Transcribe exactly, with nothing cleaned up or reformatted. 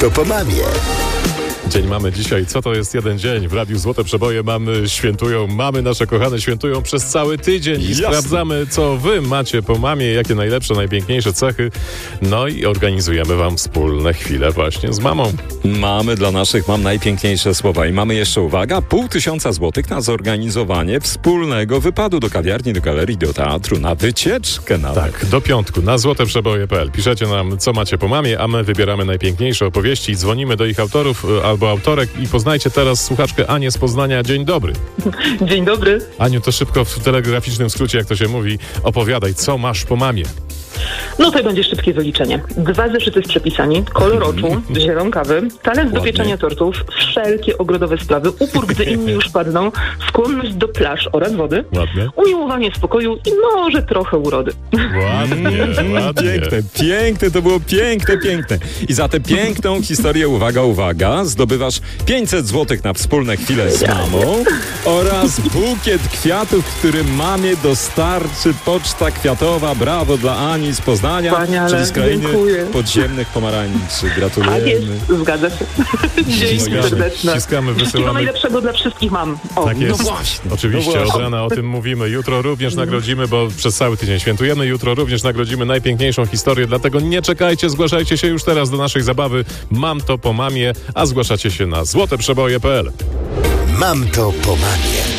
to po mamie. Dzień mamy dzisiaj. Co to jest jeden dzień? W Radiu Złote Przeboje mamy świętują, mamy nasze kochane świętują przez cały tydzień i Jasne. sprawdzamy, co wy macie po mamie, jakie najlepsze, najpiękniejsze cechy. No i organizujemy wam wspólne chwile właśnie z mamą. Mamy dla naszych mam najpiękniejsze słowa i mamy jeszcze, uwaga, pół tysiąca złotych na zorganizowanie wspólnego wypadu do kawiarni, do galerii, do teatru, na wycieczkę nawet. Tak, do piątku na złoteprzeboje kropka p l. Piszecie nam, co macie po mamie, a my wybieramy najpiękniejsze opowieści i dzwonimy do ich autorów albo autorek i poznajcie teraz słuchaczkę Anię z Poznania. Dzień dobry. Dzień dobry. Aniu, to szybko w telegraficznym skrócie, jak to się mówi, opowiadaj, co masz po mamie. No to będzie szybkie wyliczenie. Dwa zeszyty z przepisami, kolor oczu, zielon kawy, talent do Ładnie. pieczenia tortów, wszelkie ogrodowe sprawy, upór, gdy inni już padną, skłonność do plaż oraz wody, Ładnie. umiłowanie spokoju i może trochę urody. Ładnie, ładnie. Piękne, piękne, to było piękne, piękne. I za tę piękną historię, uwaga, uwaga, zdobywasz pięćset złotych na wspólne chwile z mamą oraz bukiet kwiatów, który mamie dostarczy Poczta Kwiatowa. Brawo dla Ani z Poznania, Wspaniale, czyli z krainy dziękuję. podziemnych pomarańczy. Tak jest, Gratulujemy. zgadza się. Dzięki Ściskamy, serdeczne. ściskamy, Wszystkiego wysyłamy. najlepszego dla wszystkich mam. O, Tak jest. No właśnie, Oczywiście no od właśnie. rana o tym mówimy. Jutro również nagrodzimy, bo przez cały tydzień świętujemy. Jutro również nagrodzimy najpiękniejszą historię, dlatego nie czekajcie, zgłaszajcie się już teraz do naszej zabawy. Mam to po mamie, a zgłaszacie się na złoteprzeboje kropka p l. Mam to po mamie.